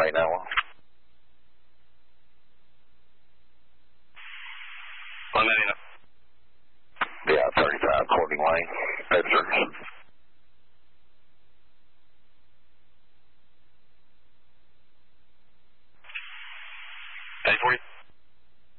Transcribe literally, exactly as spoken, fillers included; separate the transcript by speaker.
Speaker 1: right now.
Speaker 2: one ninety-nine.
Speaker 1: Yeah, thirty-five, quoting line. Type service.
Speaker 2: eight forty.